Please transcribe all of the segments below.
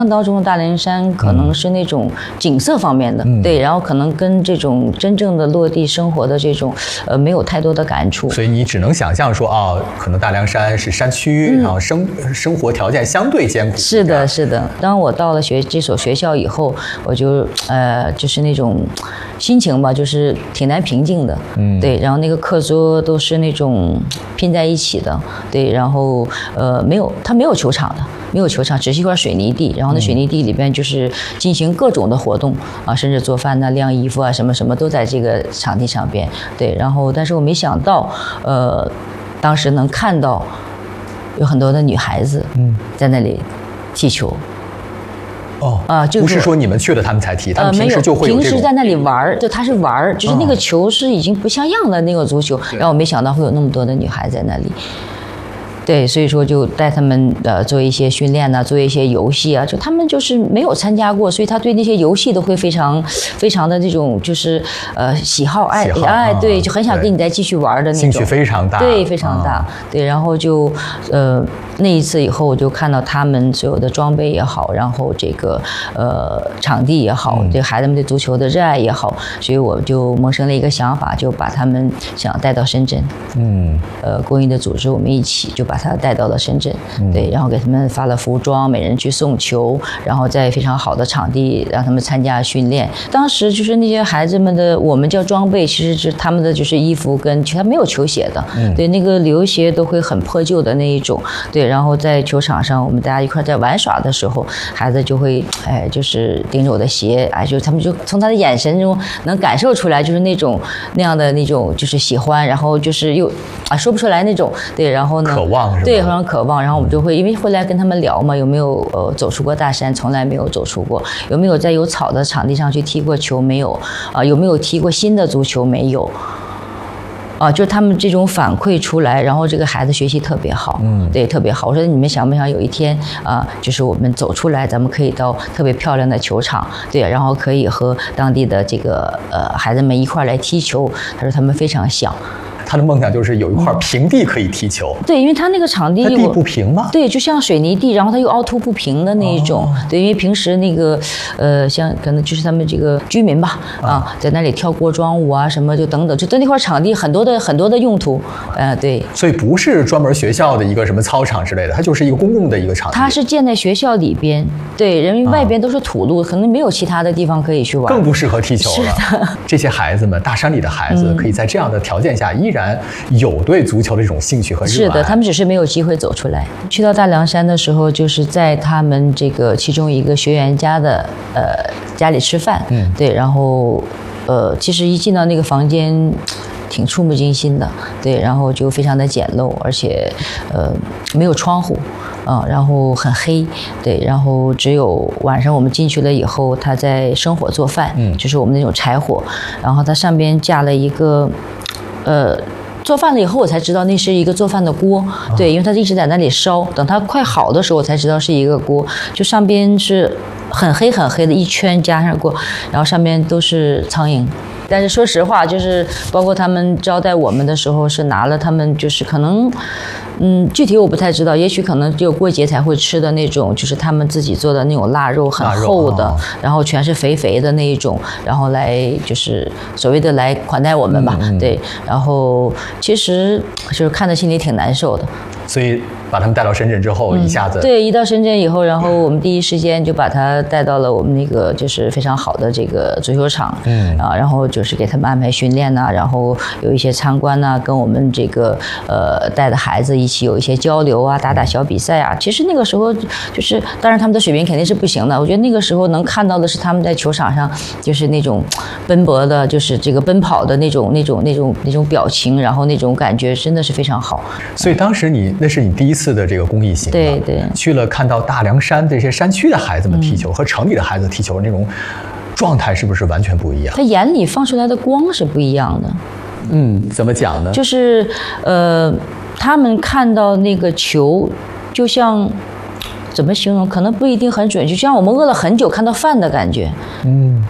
当中的大凉山可能是那种景色方面的，对，然后可能跟这种真正的落地生活的这种没有太多的感触， 所以你只能想象说可能大凉山是山区，然后生活条件相对艰苦。 是的，是的。当我到了这所学校以后，我就就是那种心情吧，就是挺难平静的，对，然后那个课桌都是那种拼在一起的，对，然后它没有球场的。没有球场，只是一块水泥地，然后那水泥地里边就是进行各种的活动啊，甚至做饭呐、晾衣服啊，什么什么都在这个场地上边。对，然后但是我没想到，当时能看到有很多的女孩子在那里踢球。 不是说你们去了他们才踢，他们平时就会有这种平时在那里玩，就他是玩，就是那个球是已经不像样的那个足球，然后我没想到会有那么多的女孩在那里。对，所以说就带他们做一些训练呐，做一些游戏啊，就他们就是没有参加过，所以他对那些游戏都会非常的这种就是喜好爱，对，就很想跟你再继续玩的那种， 兴趣非常大， 对，非常大，对，然后就那一次以后，我就看到他们所有的装备也好，然后这个场地也好，对孩子们对足球的热爱也好，所以我就萌生了一个想法，就把他们想带到深圳，公益的组织我们一起就把他带到了深圳，对，然后给他们发了服装，每人去送球，然后在非常好的场地让他们参加训练。当时就是那些孩子们的，我们叫装备，其实是他们的就是衣服跟他没有球鞋的，对，那个流鞋都会很破旧的那一种，对，然后在球场上我们大家一块在玩耍的时候，孩子就会就是盯着我的鞋，就他们就从他的眼神中能感受出来，就是那样的那种就是喜欢，然后就是又说不出来那种，对，然后呢渴望是吧？ 对，非常渴望，然后我们就会因为会来跟他们聊嘛，有没有走出过大山？从来没有走出过。有没有在有草的场地上去踢过球？没有。有没有踢过新的足球？没有。就是他们这种反馈出来，然后这个孩子学习特别好，对，特别好。我说你们想不想有一天就是我们走出来，咱们可以到特别漂亮的球场，对，然后可以和当地的这个孩子们一块来踢球。他说他们非常想。 他的梦想就是有一块平地可以踢球。 对，因为他那个场地， 它地不平吗？ 对，就像水泥地，然后它又凹凸不平的那一种。对，因为平时那个像可能就是他们这个居民吧，在那里跳过桩舞啊什么，就等等，就在那块场地很多的用途，对。 所以不是专门学校的一个什么操场之类的，它就是一个公共的一个场地。 它是建在学校里边，对，因为外边都是土路，可能没有其他的地方可以去玩， 更不适合踢球了。 是的， 这些孩子们，大山里的孩子，可以在这样的条件下依然有对足球的这种兴趣和热爱。 是的，他们只是没有机会走出来。去到大凉山的时候，就是在他们这个其中一个学员家的家里吃饭，对，然后其实一进到那个房间，挺触目惊心的，对，然后就非常的简陋，而且没有窗户。然后很黑，对，然后只有晚上我们进去了以后，他在生火做饭，就是我们那种柴火，然后它上边架了一个，做饭了以后我才知道那是一个做饭的锅，对，因为它一直在那里烧，等它快好的时候我才知道是一个锅，就上边是很黑很黑的一圈加上过，然后上边都是苍蝇。但是说实话，就是包括他们招待我们的时候，是拿了他们就是可能，具体我不太知道，也许可能只有过节才会吃的那种，就是他们自己做的那种腊肉，很厚的，然后全是肥肥的那一种，然后来就是所谓的来款待我们吧，对，然后其实就是看着心里挺难受的。 所以把他们带到深圳之后，一下子对，一到深圳以后，然后我们第一时间就把他带到了我们那个就是非常好的这个足球场，然后就是给他们安排训练呐，然后有一些参观呐，跟我们这个带的孩子一起有一些交流啊，打小比赛啊。其实那个时候就是，当然他们的水平肯定是不行的，我觉得那个时候能看到的是他们在球场上就是那种奔波的，就是这个奔跑的那种表情，然后那种感觉真的是非常好。 所以当时那是你第一次的这个公益行， 对对， 去了看到大凉山这些山区的孩子们踢球和城里的孩子踢球那种状态是不是完全不一样？ 他眼里放出来的光是不一样的。 怎么讲呢？ 就是他们看到那个球，就像怎么形容，可能不一定很准确，就像我们饿了很久看到饭的感觉。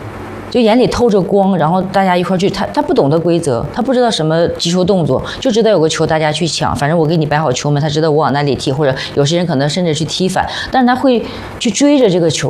就眼里透着光，然后大家一块去，他不懂得规则，他不知道什么击球动作，就知道有个球大家去抢，反正我给你摆好球门，他知道我往那里踢，或者有些人可能甚至去踢反，但是他会去追着这个球。